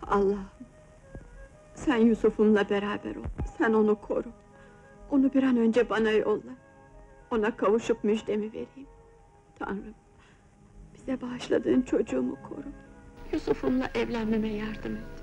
Allah'ım, sen Yusuf'umla beraber ol, sen onu koru. Onu bir an önce bana yolla. Ona kavuşup müjdemi vereyim. Tanrım, bize bağışladığın çocuğumu koru. Yusuf'umla evlenmeme yardım et.